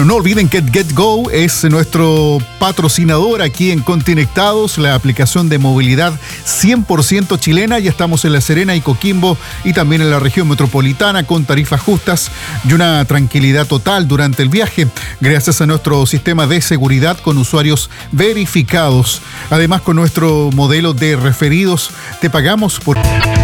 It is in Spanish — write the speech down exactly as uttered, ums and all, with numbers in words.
no olviden que GetGo es nuestro patrocinador aquí en Continectados, la aplicación de movilidad cien por ciento chilena. Ya estamos en La Serena y Coquimbo y también en la región metropolitana con tarifas justas y una tranquilidad total durante el viaje, gracias a nuestro sistema de seguridad con usuarios verificados. Además, con nuestro modelo de referidos, te pagamos por...